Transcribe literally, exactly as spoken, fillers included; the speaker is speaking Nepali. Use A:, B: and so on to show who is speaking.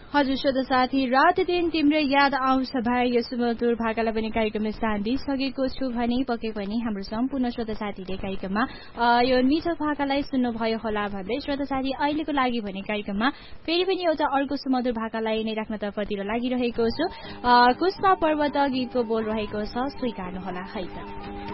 A: हजुर श्रोता साथी, रात दिन तिम्रो याद आउँछ भाइ यो सुमधुर भाकालाई पनि कार्यक्रममा स्थान दिइसकेको छु भने पक्कै पनि हाम्रो सम्पूर्ण श्रोता साथीले कार्यक्रममा यो मिठो भाकालाई सुन्नुभयो होला भन्दै श्रोता साथी अहिलेको लागि भने कार्यक्रममा फेरि पनि एउटा अर्को सुमधुर भाकालाई नै राख्न तर्फतिर लागिरहेको छु। पुष्पा पर्वत गीतको बोल रहेको छ, स्वीकार्नुहोला है त।